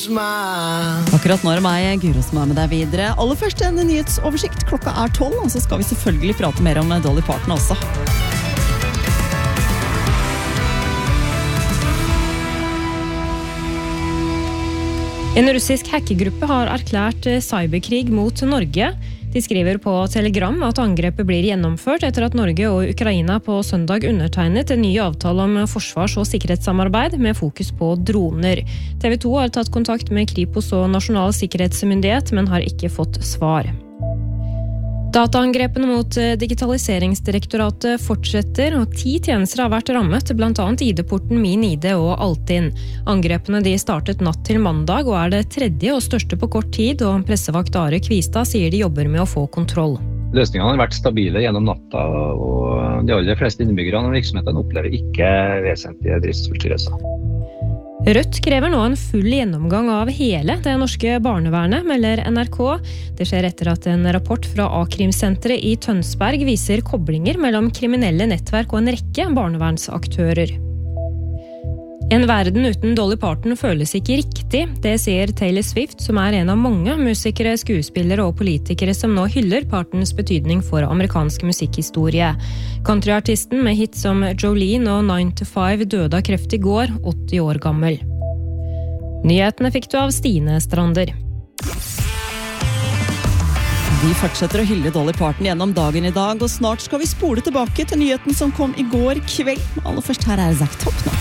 Akkurat nå meg, Guro, som med deg videre. Aller først en nyhetsoversikt. Klokka 12, og så skal vi selvfølgelig prate mer om Dolly Parton også. En russisk hackergruppe har erklært cyberkrig mot Norge. De skriver på Telegram at angrepet blir gjennomført etter at Norge og Ukraina på søndag undertegnet en ny avtale om forsvars- og sikkerhetssamarbeid med fokus på droner. TV 2 har tatt kontakt med Kripos og Nasjonal sikkerhetsmyndighet, men har ikke fått svar. Dataangrepene mot Digitaliseringsdirektoratet fortsetter, og 10 tjenester har vært rammet, blant annet ID-porten Min ID og Altinn. Angrepene de startet natt til mandag, og det tredje og største på kort tid, og pressevakt Are Kvistad sier de jobber med å få kontroll. Løsningene har vært stabile gjennom natta, og de aller fleste innbyggerne og virksomhetene opplever ikke vesentlige driftsforstyrrelser. Rødt krever nå en full gjennomgang av hele det norske barnevernet, melder NRK. Det skjer etter at en rapport fra A-krimsenteret i Tønsberg viser koblinger mellom kriminelle nettverk og en rekke barnevernsaktører. En verden uten Dolly Parton føles ikke riktig, det sier Taylor Swift, som en av mange musikere, skuespillere og politikere som nå hyller Partons betydning for amerikansk musikkhistorie. Countryartisten med hits som Jolene og 9 to 5 døde av kreft i går, 80 år gammel. Nyhetene fikk du av Stine Strander. Vi fortsetter å hylle Dolly Parton gjennom dagen i dag, og snart skal vi spole tilbake til nyheten som kom i går kveld. Aller først her Zack Top nå.